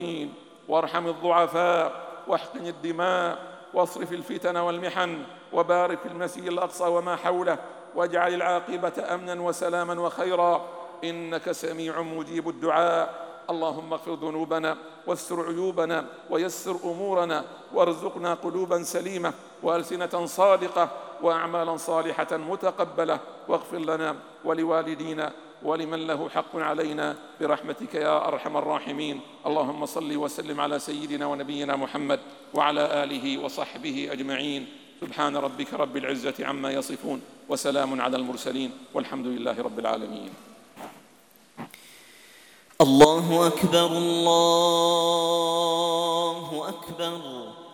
وارحم الضعفاء واحقن الدماء واصرف الفتن والمحن وبارك في المسجد الأقصى وما حوله واجعل العاقبة أمنا وسلاما وخيرا، إنك سميع مجيب الدعاء. اللهم اغفر ذنوبنا واستر عيوبنا ويسر أمورنا وارزقنا قلوبا سليمة وألسنة صادقة وأعمالا صالحة متقبلة، واغفر لنا ولوالدينا ولمن له حق علينا برحمتك يا أرحم الراحمين. اللهم صل وسلم على سيدنا ونبينا محمد وعلى آله وصحبه أجمعين. سبحان ربك رب العزة عما يصفون وسلام على المرسلين والحمد لله رب العالمين. الله أكبر الله أكبر.